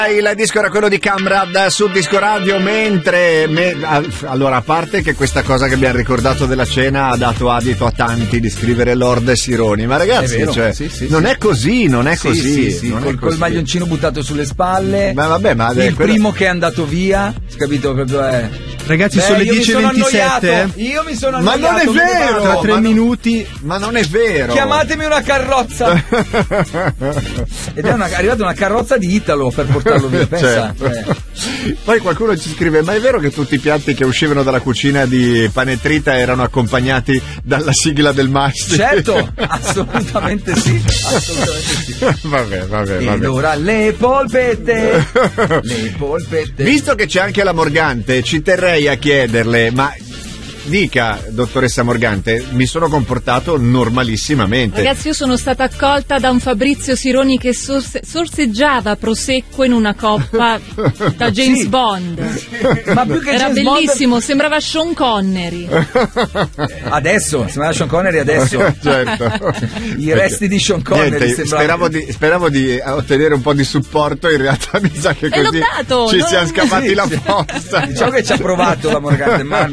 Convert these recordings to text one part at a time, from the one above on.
Il disco era quello di Camrad su Disco Radio, mentre allora, a parte che questa cosa che abbiamo ricordato della cena ha dato adito a tanti di scrivere Lord Sironi, ma ragazzi, vero, cioè, sì, non è così, non è così, sì, non è col così. maglioncino buttato sulle spalle, ma vabbè, ma il primo che è andato via, capito? Proprio Ragazzi, sono le 10:27. Io mi sono ma annoiato. non è vero, tra 3 minuti. Ma non è vero. Chiamatemi una carrozza. Ed è arrivata una carrozza di Italo per portarlo via, pensa. Certo. Poi qualcuno ci scrive: ma è vero che tutti i piatti che uscivano dalla cucina di Panetrita erano accompagnati dalla sigla del Masti? Certo, assolutamente sì, assolutamente sì. Vabbè. Ed ora le polpette. Visto che c'è anche la Morgante, ci terrei a chiederle, ma dica, dottoressa Morgante, mi sono comportato normalissimamente. Ragazzi, io sono stata accolta da un Fabrizio Sironi che sorseggiava prosecco in una coppa da James Bond. Ma più che era James bellissimo, Bond... sembrava Sean Connery. Adesso, sembrava Sean Connery adesso. Certo. I resti di Sean Connery. Niente, speravo di ottenere un po' di supporto, in realtà mi sa che così ci siamo scappati la forza. Diciamo che ci ha provato la Morgante, ma...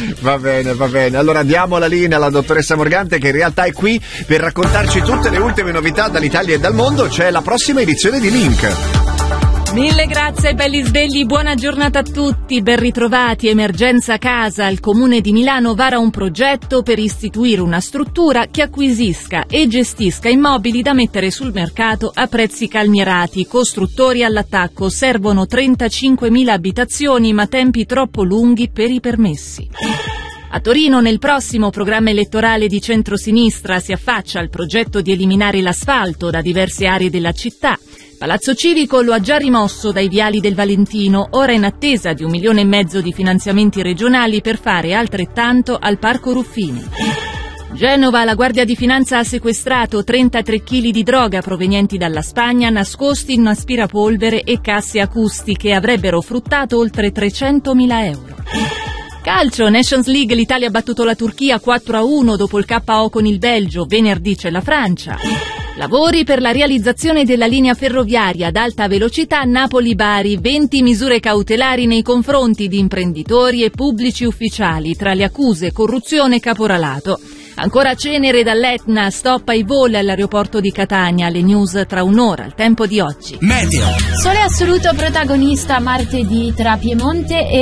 Va bene. Allora diamo la linea alla dottoressa Morgante, che in realtà è qui per raccontarci tutte le ultime novità dall'Italia e dal mondo. C'è la prossima edizione di Link. Mille grazie, belli svegli, buona giornata a tutti, ben ritrovati. Emergenza casa, il Comune di Milano vara un progetto per istituire una struttura che acquisisca e gestisca immobili da mettere sul mercato a prezzi calmierati. Costruttori all'attacco, servono 35.000 abitazioni ma tempi troppo lunghi per i permessi. A Torino, nel prossimo programma elettorale di centrosinistra, si affaccia il progetto di eliminare l'asfalto da diverse aree della città. Palazzo Civico lo ha già rimosso dai viali del Valentino, ora in attesa di 1,5 milioni di finanziamenti regionali per fare altrettanto al Parco Ruffini. Genova, la Guardia di Finanza ha sequestrato 33 kg di droga provenienti dalla Spagna, nascosti in un aspirapolvere e casse acustiche, avrebbero fruttato oltre 300.000 euro. Calcio, Nations League, l'Italia ha battuto la Turchia 4-1 dopo il KO con il Belgio, venerdì c'è la Francia. Lavori per la realizzazione della linea ferroviaria ad alta velocità Napoli-Bari, 20 misure cautelari nei confronti di imprenditori e pubblici ufficiali, tra le accuse corruzione e caporalato. Ancora cenere dall'Etna, stop ai voli all'aeroporto di Catania, le news tra un'ora, il tempo di oggi. Meteo. Sole assoluto protagonista martedì tra Piemonte e